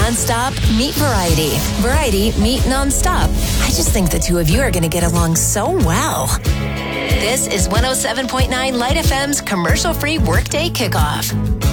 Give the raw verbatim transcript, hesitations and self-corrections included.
Nonstop meet Variety. Variety meet Nonstop. I just think the two of you are going to get along so well. This is one oh seven point nine Light F M's commercial-free Workday Kickoff.